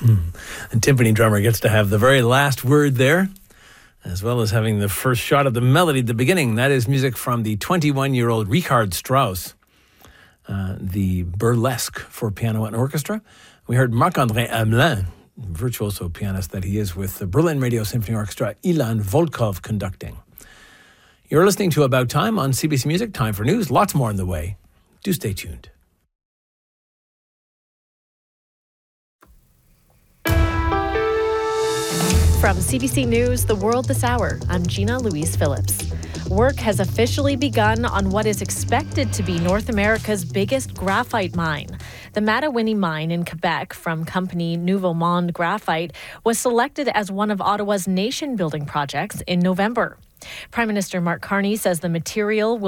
And timpani drummer gets to have the very last word there, as well as having the first shot of the melody at the beginning. That is music from the 21-year-old Richard Strauss, the Burlesque for piano and orchestra. We heard Marc-André Hamelin, virtuoso pianist that he is, with the Berlin Radio Symphony Orchestra, Ilan Volkov conducting. You're listening to About Time on CBC Music. Time for news. Lots more on the way. Do stay tuned. From CBC News, The World This Hour, I'm Gina Louise Phillips. Work has officially begun on what is expected to be North America's biggest graphite mine. The Matawinie mine in Quebec from company Nouveau Monde Graphite was selected as one of Ottawa's nation-building projects in November. Prime Minister Mark Carney says the material will